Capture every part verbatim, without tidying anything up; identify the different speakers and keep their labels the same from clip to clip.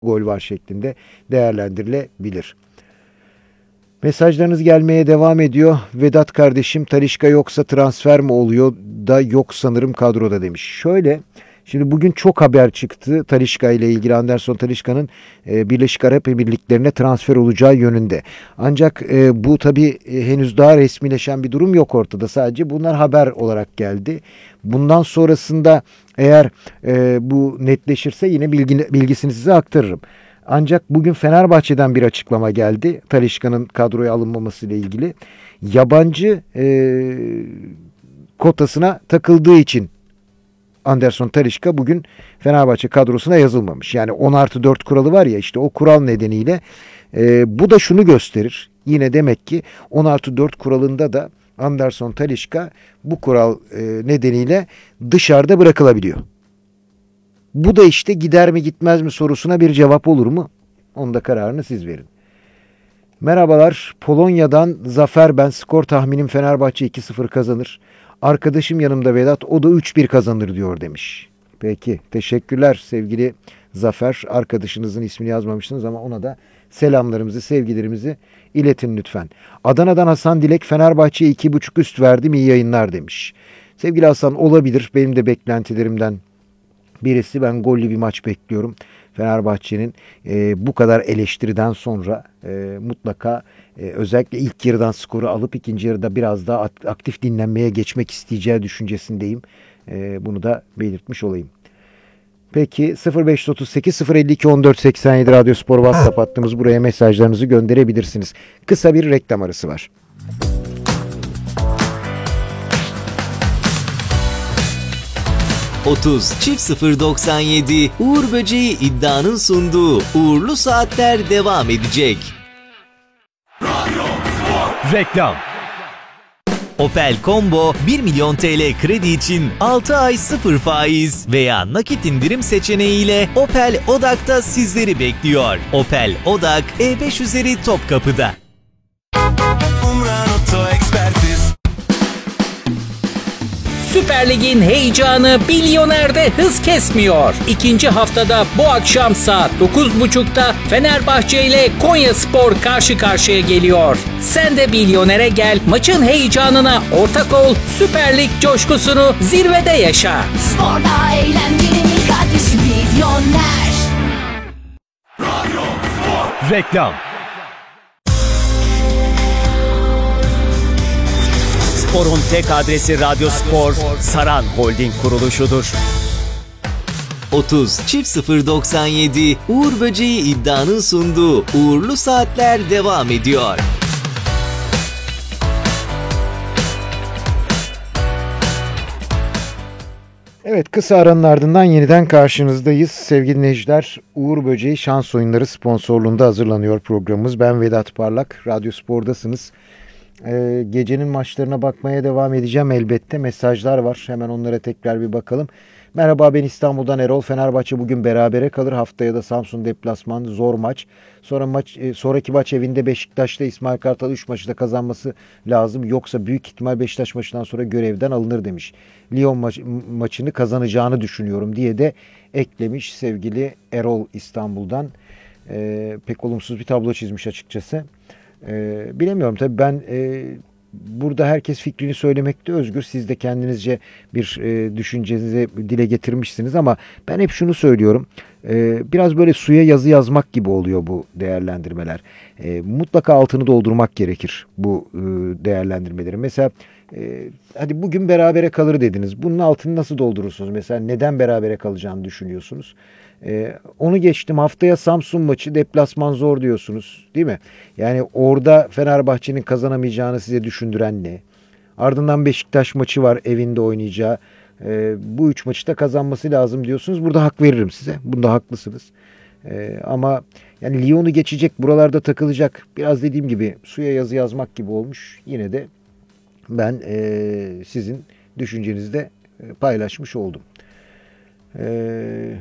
Speaker 1: gol var şeklinde değerlendirilebilir. Mesajlarınız gelmeye devam ediyor. Vedat kardeşim, Talisca yoksa transfer mi oluyor da yok sanırım kadroda demiş. Şöyle, şimdi bugün çok haber çıktı Talisca ile ilgili. Anderson Talisca'nın e, Birleşik Arap Emirlikleri'ne transfer olacağı yönünde. Ancak e, bu tabii e, henüz daha resmileşen bir durum yok ortada. Sadece bunlar haber olarak geldi. Bundan sonrasında eğer e, bu netleşirse yine bilgi, bilgisini size aktarırım. Ancak bugün Fenerbahçe'den bir açıklama geldi. Talisca'nın kadroya alınmaması ile ilgili. Yabancı e, kotasına takıldığı için Anderson Talisca bugün Fenerbahçe kadrosuna yazılmamış. Yani on artı dört kuralı var ya, işte o kural nedeniyle e, bu da şunu gösterir. Yine demek ki on artı dört kuralında da Anderson Talisca bu kural e, nedeniyle dışarıda bırakılabiliyor. Bu da işte gider mi gitmez mi sorusuna bir cevap olur mu? Onun da kararını siz verin. Merhabalar, Polonya'dan Zafer ben. Skor tahminim Fenerbahçe iki sıfır kazanır. Arkadaşım yanımda Vedat, o da üç bir kazanır diyor demiş. Peki, teşekkürler sevgili Zafer. Arkadaşınızın ismini yazmamışsınız ama ona da selamlarımızı, sevgilerimizi iletin lütfen. Adana'dan Hasan Dilek, Fenerbahçe'ye iki buçuk üst verdim, iyi yayınlar demiş. Sevgili Hasan, olabilir, benim de beklentilerimden birisi. Ben gollü bir maç bekliyorum. Fenerbahçe'nin e, bu kadar eleştiriden sonra e, mutlaka e, özellikle ilk yarıdan skoru alıp ikinci yarıda biraz daha aktif dinlenmeye geçmek isteyeceği düşüncesindeyim. E, bunu da belirtmiş olayım. Peki sıfır beş otuz sekiz sıfır elli iki on dört seksen yedi Radyo Spor WhatsApp hattımız, buraya mesajlarınızı gönderebilirsiniz. Kısa bir reklam arası var.
Speaker 2: otuz çift sıfır doksan yedi Uğur Böceği iddianın sunduğu Uğurlu Saatler devam edecek.
Speaker 3: Reklam.
Speaker 2: Opel Combo bir milyon T L kredi için altı ay sıfır faiz veya nakit indirim seçeneğiyle Opel Odak'ta sizleri bekliyor. Opel Odak E beş üzeri Topkapı'da.
Speaker 4: Süper Lig'in heyecanı Bilyoner'de hız kesmiyor. İkinci haftada bu akşam saat dokuz buçukta Fenerbahçe ile Konyaspor karşı karşıya geliyor. Sen de Bilyoner'e gel, maçın heyecanına ortak ol, Süper Lig coşkusunu zirvede yaşa.
Speaker 5: Sporda eğlencenin ilk adresi Bilyoner.
Speaker 3: Reklam. Spor'un tek adresi Radyo Spor, Saran Holding kuruluşudur.
Speaker 2: otuz çift sıfır doksan yedi Uğur Böceği iddianın sunduğu Uğurlu Saatler devam ediyor.
Speaker 1: Evet, kısa aranın ardından yeniden karşınızdayız. Sevgili dinleyiciler, Uğur Böceği Şans Oyunları sponsorluğunda hazırlanıyor programımız. Ben Vedat Parlak, Radyo Spor'dasınız. Ee, gecenin maçlarına bakmaya devam edeceğim elbette. Mesajlar var, hemen onlara tekrar bir bakalım. Merhaba, ben İstanbul'dan Erol. Fenerbahçe bugün berabere kalır. Haftaya da Samsun deplasman, zor maç. Sonra maç e, sonraki maç evinde Beşiktaş'ta, İsmail Kartal üç maçı da kazanması lazım. Yoksa büyük ihtimal Beşiktaş maçından sonra görevden alınır demiş. Lyon maç, maçını kazanacağını düşünüyorum diye de eklemiş sevgili Erol İstanbul'dan. Ee, pek olumsuz bir tablo çizmiş açıkçası. Ee, bilemiyorum tabii, ben e, burada herkes fikrini söylemekte özgür. Siz de kendinizce bir e, düşüncenizi dile getirmişsiniz ama ben hep şunu söylüyorum. E, biraz böyle suya yazı yazmak gibi oluyor bu değerlendirmeler. E, mutlaka altını doldurmak gerekir bu e, değerlendirmeleri. Mesela e, hadi bugün berabere kalır dediniz. Bunun altını nasıl doldurursunuz? Mesela neden berabere kalacağını düşünüyorsunuz? Ee, onu geçtim, haftaya Samsun maçı, deplasman zor diyorsunuz değil mi? Yani orada Fenerbahçe'nin kazanamayacağını size düşündüren ne? Ardından Beşiktaş maçı var, evinde oynayacağı. Ee, bu üç maçı da kazanması lazım diyorsunuz. Burada hak veririm size. Bunda haklısınız. Ee, ama yani Lyon'u geçecek, buralarda takılacak. Biraz dediğim gibi suya yazı yazmak gibi olmuş. Yine de ben e, sizin düşüncenizi de paylaşmış oldum. Eee...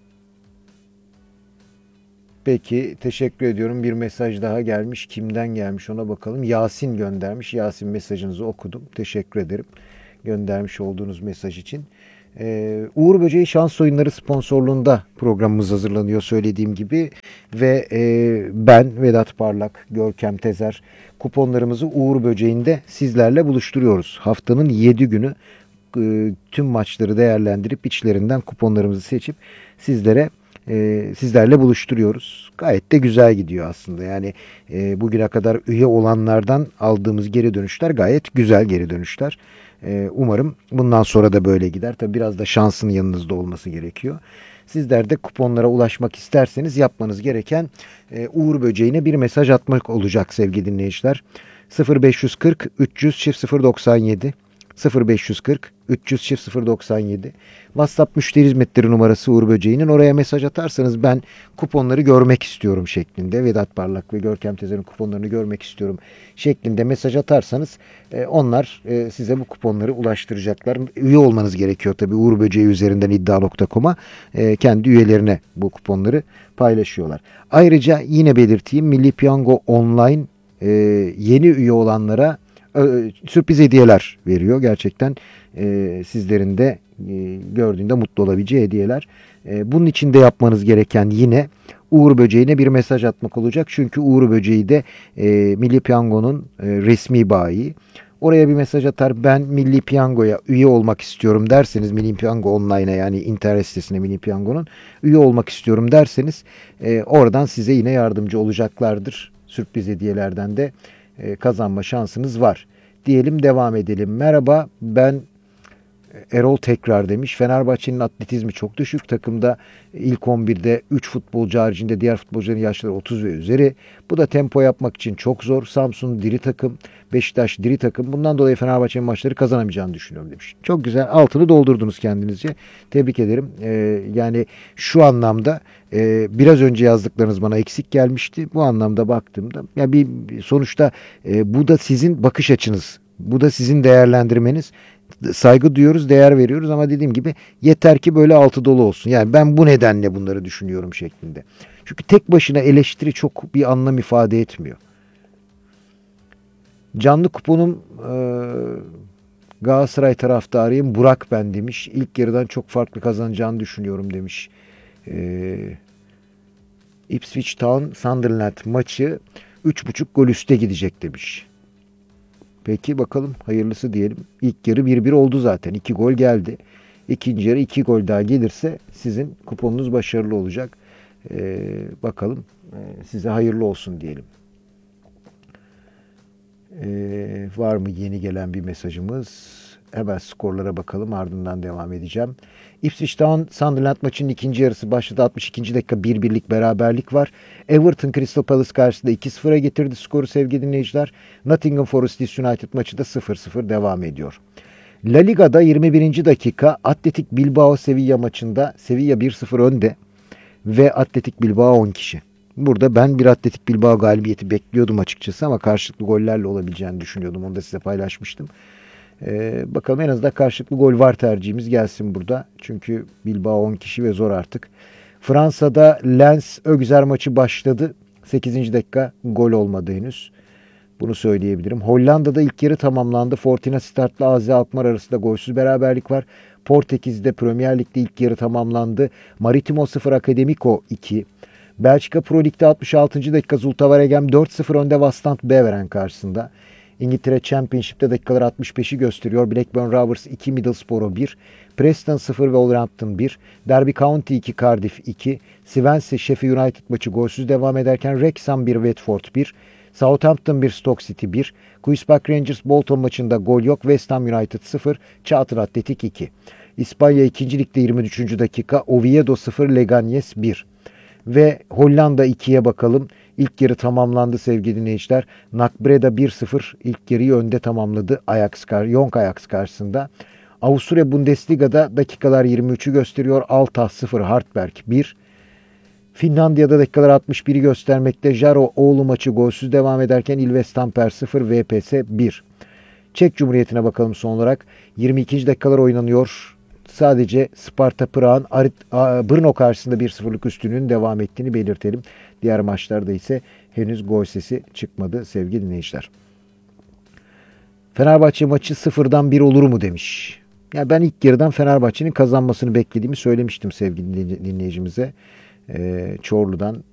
Speaker 1: Peki, teşekkür ediyorum. Bir mesaj daha gelmiş. Kimden gelmiş ona bakalım. Yasin göndermiş. Yasin, mesajınızı okudum. Teşekkür ederim göndermiş olduğunuz mesaj için. Ee, Uğur Böceği Şans Oyunları sponsorluğunda programımız hazırlanıyor söylediğim gibi ve e, ben Vedat Parlak, Görkem Tezer kuponlarımızı Uğur Böceği'nde sizlerle buluşturuyoruz. Haftanın yedi günü e, tüm maçları değerlendirip içlerinden kuponlarımızı seçip sizlere e, sizlerle buluşturuyoruz. Gayet de güzel gidiyor aslında. Yani e, bugüne kadar üye olanlardan aldığımız geri dönüşler gayet güzel geri dönüşler. Umarım bundan sonra da böyle gider. Tabii biraz da şansın yanınızda olması gerekiyor. Sizler de kuponlara ulaşmak isterseniz yapmanız gereken Uğur Böceği'ne bir mesaj atmak olacak sevgili dinleyiciler. sıfır beş yüz kırk üç yüz sıfır doksan yedi sıfır beş yüz kırk üç yüz sıfır doksan yedi WhatsApp müşteri hizmetleri numarası Uğur Böceği'nin, oraya mesaj atarsanız ben kuponları görmek istiyorum şeklinde, Vedat Parlak ve Görkem Tezer'in kuponlarını görmek istiyorum şeklinde mesaj atarsanız e, onlar e, size bu kuponları ulaştıracaklar. Üye olmanız gerekiyor tabii Uğur Böceği üzerinden iddia nokta com'a e, kendi üyelerine bu kuponları paylaşıyorlar. Ayrıca yine belirteyim, Milli Piyango Online e, yeni üye olanlara sürpriz hediyeler veriyor. Gerçekten e, sizlerin de e, gördüğünde mutlu olabileceği hediyeler. E, bunun için de yapmanız gereken yine Uğur Böceği'ne bir mesaj atmak olacak. Çünkü Uğur Böceği de e, Milli Piyango'nun e, resmi bayi. Oraya bir mesaj atar, ben Milli Piyango'ya üye olmak istiyorum derseniz, Milli Piyango Online'a yani internet sitesine Milli Piyango'nun üye olmak istiyorum derseniz e, oradan size yine yardımcı olacaklardır. Sürpriz hediyelerden de kazanma şansınız var. Diyelim, devam edelim. Merhaba, ben Erol tekrar demiş. Fenerbahçe'nin atletizmi çok düşük. Takımda ilk on birde üç futbolcu haricinde diğer futbolcuların yaşları otuz ve üzeri. Bu da tempo yapmak için çok zor. Samsun diri takım, Beşiktaş diri takım. Bundan dolayı Fenerbahçe'nin maçları kazanamayacağını düşünüyorum demiş. Çok güzel. Altını doldurdunuz kendinizce. Tebrik ederim. Ee, yani şu anlamda e, biraz önce yazdıklarınız bana eksik gelmişti. Bu anlamda baktığımda ya bir sonuçta e, bu da sizin bakış açınız. Bu da sizin değerlendirmeniz. Saygı duyuyoruz, değer veriyoruz ama dediğim gibi yeter ki böyle altı dolu olsun. Yani ben bu nedenle bunları düşünüyorum şeklinde. Çünkü tek başına eleştiri çok bir anlam ifade etmiyor. Canlı kuponum e, Galatasaray taraftarıyım, Burak ben demiş. İlk yarıdan çok farklı kazanacağını düşünüyorum demiş. E, Ipswich Town Sunderland maçı üç buçuk gol üste gidecek demiş. Peki bakalım, hayırlısı diyelim. İlk yarı bir bir oldu zaten. iki gol geldi. İkinci yarı iki gol daha gelirse sizin kuponunuz başarılı olacak. Ee, bakalım ee, size hayırlı olsun diyelim. Ee, var mı yeni gelen bir mesajımız? Hemen skorlara bakalım, ardından devam edeceğim. Ipswich Town Sunderland maçının ikinci yarısı başladı. altmış ikinci dakika bir birlik beraberlik var. Everton Crystal Palace karşısında iki sıfıra getirdi skoru sevgili dinleyiciler. Nottingham Forest Leeds United maçı da sıfır sıfır devam ediyor. La Liga'da yirmi birinci dakika Athletic Bilbao Sevilla maçında Sevilla bir sıfır önde ve Athletic Bilbao on kişi. Burada ben bir Athletic Bilbao galibiyeti bekliyordum açıkçası ama karşılıklı gollerle olabileceğini düşünüyordum. Onu da size paylaşmıştım. Ee, bakalım, en azından karşılıklı gol var tercihimiz gelsin burada. Çünkü Bilbao on kişi ve zor artık. Fransa'da Lens Ögzer maçı başladı. sekizinci dakika gol olmadı henüz. Bunu söyleyebilirim. Hollanda'da ilk yarı tamamlandı. Fortuna Sittard'la A Z Alkmaar arasında golsüz beraberlik var. Portekiz'de Premier Lig'de ilk yarı tamamlandı. Maritimo sıfır Akademiko iki. Belçika Pro Lig'de altmış altıncı dakika Zulte Waregem dört sıfır önde Wasland Beveren karşısında. İngiltere Championship'te dakikalar altmış beşi gösteriyor. Blackburn Rovers iki, Middlesbrough bir, Preston sıfır, Wolverhampton bir, Derby County iki, Cardiff iki, Swansea Sheffield United maçı golsüz devam ederken Wrexham bir, Watford bir, Southampton bir, Stoke City bir, Queen's Park Rangers Bolton maçında gol yok. West Ham United sıfır, Charlton Athletic iki. İspanya ikinci Lig'de yirmi üçüncü dakika Oviedo sıfır, Leganés bir. Ve Hollanda ikiye bakalım. İlk yarı tamamlandı sevgili dinleyiciler. N A C Breda bir sıfır ilk yarıyı önde tamamladı Ajax, Young Ajax karşısında. Avusturya Bundesliga'da dakikalar yirmi üçü gösteriyor. Altah sıfır, Hartberg bir. Finlandiya'da dakikalar altmış biri göstermekte. Jaro Oğlu maçı golsüz devam ederken Ilves Tampere sıfır, V P S bir. Çek Cumhuriyeti'ne bakalım son olarak. yirmi ikinci dakikalar oynanıyor. Sadece Sparta Prag'ın Brno karşısında bir sıfırlık üstünlüğün devam ettiğini belirtelim. Diğer maçlarda ise henüz gol sesi çıkmadı sevgili dinleyiciler. Fenerbahçe maçı sıfırdan bir olur mu demiş. Yani ben ilk yarıdan Fenerbahçe'nin kazanmasını beklediğimi söylemiştim sevgili dinleyicimize. Ee, Çorlu'dan